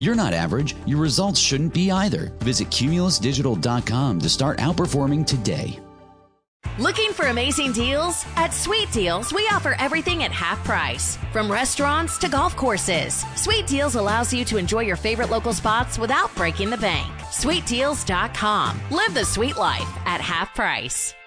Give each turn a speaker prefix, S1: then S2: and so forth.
S1: You're not average. Your results shouldn't be either. Visit cumulusdigital.com to start outperforming today.
S2: Looking for amazing deals? At Sweet Deals, we offer everything at half price. From restaurants to golf courses, Sweet Deals allows you to enjoy your favorite local spots without breaking the bank. SweetDeals.com. Live the sweet life at half price.